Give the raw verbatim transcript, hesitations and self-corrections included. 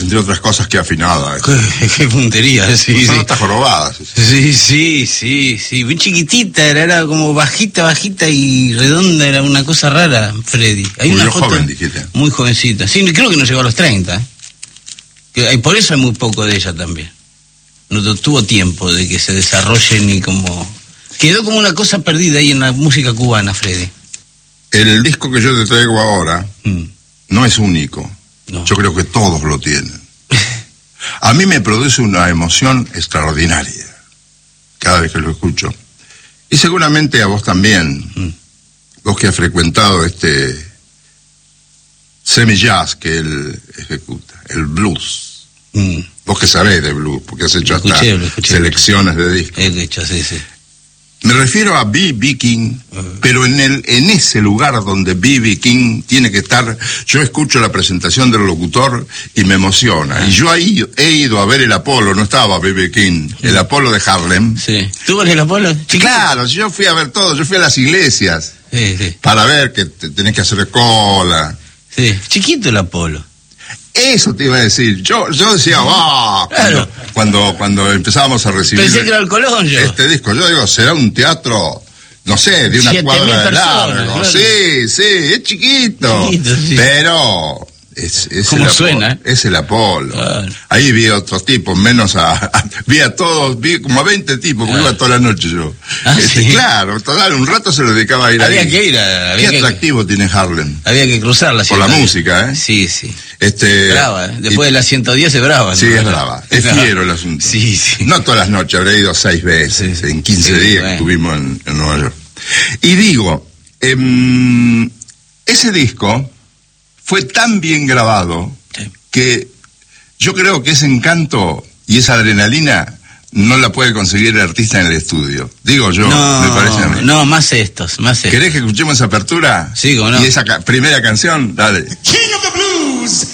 entre otras cosas, que afinada. Qué, qué puntería, sí. Son sí. notas jorobadas. Sí, sí, sí, sí. Muy chiquitita, era, era como bajita, bajita y redonda, era una cosa rara, Freddy. Hay Muy una foto joven, dijiste. muy jovencita. Sí, creo que no llegó a los treinta. ¿eh? Que, y por eso hay muy poco de ella también. No tuvo tiempo de que se desarrolle ni como... Quedó como una cosa perdida ahí en la música cubana, Freddy. El disco que yo te traigo ahora mm. no es único. No. Yo creo que todos lo tienen. A mí me produce una emoción extraordinaria cada vez que lo escucho. Y seguramente a vos también. Mm. Vos que has frecuentado este semi-jazz que él ejecuta, el blues. Mm. Vos que sabés de blues, porque has hecho escuché, hasta escuché, selecciones de discos. He hecho, sí, sí. Me refiero a B B. King, uh-huh. pero en el en ese lugar donde B B. King tiene que estar, yo escucho la presentación del locutor y me emociona. Uh-huh. Y yo ahí he ido a ver el Apolo, no estaba B B. King, uh-huh. el Apolo de Harlem. Sí. ¿Tú en el Apolo? Chiquito. Claro, yo fui a ver todo, yo fui a las iglesias sí, sí. para ver que te, tenés que hacer cola. Sí, chiquito el Apolo. Eso te iba a decir. Yo yo decía, ¡ah! Claro. Cuando, cuando cuando empezábamos a recibir... Pensé que era el Colón yo. Este disco, yo digo, será un teatro, no sé, de una cuadra de largo. Claro. Sí, sí, es chiquito. chiquito sí. Pero... Es, es ¿Cómo suena? Apolo, es el Apolo. Claro. Ahí vi a otros tipos, menos a, a... Vi a todos, vi como a veinte tipos, claro. que iba toda la noche yo. Ah, este, ¿sí? Claro, total, un rato se lo dedicaba a ir había ahí. Que ir a, había Qué que atractivo tiene Harlem. Había que cruzar la Por la música, ¿eh? Sí, sí. Este, brava, ¿eh? Después y, de la ciento diez es brava. Sí, ¿no? es brava. Es fiero el asunto. Sí, sí. No todas las noches, habré ido seis veces, sí, en quince sí, días bueno. que estuvimos en, en Nueva York. Y digo, eh, ese disco fue tan bien grabado sí. que yo creo que ese encanto y esa adrenalina no la puede conseguir el artista en el estudio. Digo yo, no, me parece a mí. No, más estos, más estos. ¿Querés que escuchemos esa apertura? Sí, cómo no. Y esa ca- primera canción, dale. King of the Blues.